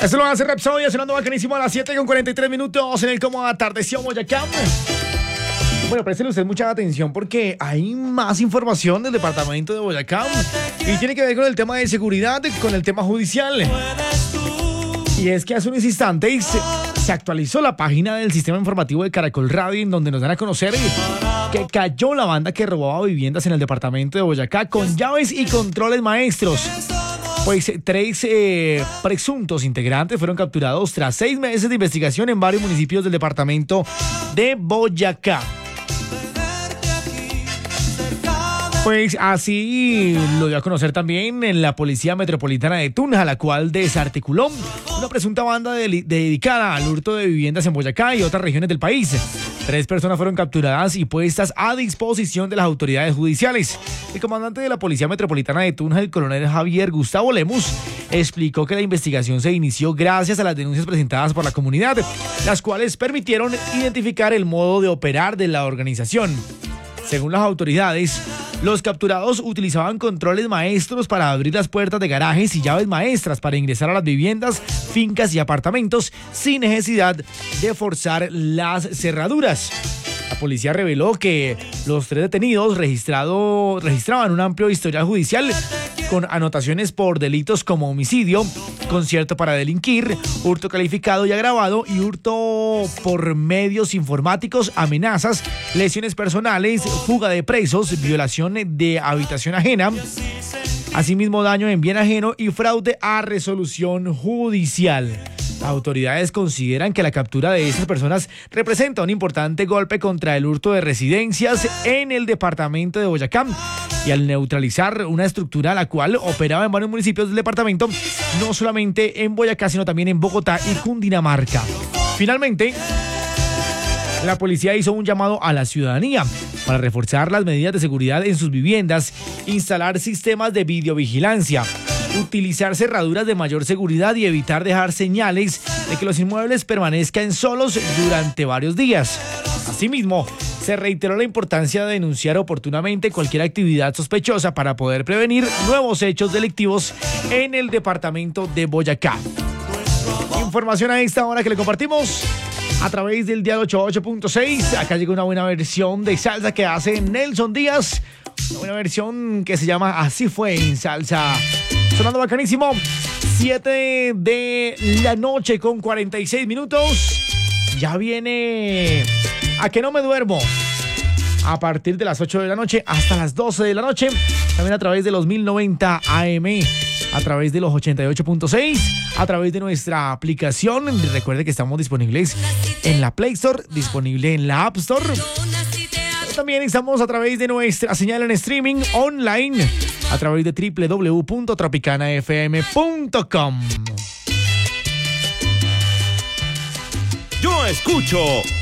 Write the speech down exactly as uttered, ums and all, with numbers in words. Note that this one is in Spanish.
Esto lo hace Rapsodia sonando bacanísimo a las siete con cuarenta y tres minutos en el Como Atardeció Boyacá. Bueno, préstele usted mucha atención porque hay más información del departamento de Boyacá y tiene que ver con el tema de seguridad, con el tema judicial. Y es que hace unos instantes se, se actualizó la página del sistema informativo de Caracol Radio, en donde nos dan a conocer que cayó la banda que robaba viviendas en el departamento de Boyacá con llaves y controles maestros. Pues tres eh, presuntos integrantes fueron capturados tras seis meses de investigación en varios municipios del departamento de Boyacá. Pues así lo dio a conocer también en la Policía Metropolitana de Tunja, la cual desarticuló una presunta banda de, de, dedicada al hurto de viviendas en Boyacá y otras regiones del país. Tres personas fueron capturadas y puestas a disposición de las autoridades judiciales. El comandante de la Policía Metropolitana de Tunja, el coronel Javier Gustavo Lemus, explicó que la investigación se inició gracias a las denuncias presentadas por la comunidad, las cuales permitieron identificar el modo de operar de la organización. Según las autoridades, los capturados utilizaban controles maestros para abrir las puertas de garajes y llaves maestras para ingresar a las viviendas, fincas y apartamentos sin necesidad de forzar las cerraduras. La policía reveló que los tres detenidos registrado, registraban un amplio historial judicial con anotaciones por delitos como homicidio, concierto para delinquir, hurto calificado y agravado y hurto por medios informáticos, amenazas, lesiones personales, fuga de presos, violación de habitación ajena, asimismo daño en bien ajeno y fraude a resolución judicial. Las autoridades consideran que la captura de estas personas representa un importante golpe contra el hurto de residencias en el departamento de Boyacá y al neutralizar una estructura la cual operaba en varios municipios del departamento, no solamente en Boyacá, sino también en Bogotá y Cundinamarca. Finalmente, la policía hizo un llamado a la ciudadanía para reforzar las medidas de seguridad en sus viviendas, instalar sistemas de videovigilancia, utilizar cerraduras de mayor seguridad y evitar dejar señales de que los inmuebles permanezcan solos durante varios días. Asimismo, se reiteró la importancia de denunciar oportunamente cualquier actividad sospechosa para poder prevenir nuevos hechos delictivos en el departamento de Boyacá. Información a esta hora que le compartimos a través del Dial ochenta y ocho punto seis. Acá llega una buena versión de salsa que hace Nelson Díaz. Una buena versión que se llama Así Fue en Salsa. Sonando bacanísimo. siete de la noche con cuarenta y seis minutos. Ya viene A Que No Me Duermo. A partir de las ocho de la noche hasta las doce de la noche. También a través de los mil noventa A M. A través de los ochenta y ocho punto seis. A través de nuestra aplicación. Recuerde que estamos disponibles en la Play Store. Disponible en la App Store. También estamos a través de nuestra señal en streaming online a través de doble u doble u doble u punto tropicana f m punto com. Yo escucho